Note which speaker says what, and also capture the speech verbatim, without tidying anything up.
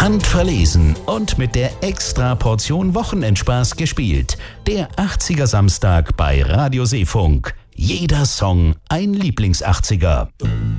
Speaker 1: handverlesen und mit der Extra-Portion Wochenendspaß gespielt. Der achtziger Samstag bei Radio Seefunk. Jeder Song ein Lieblings-achtziger.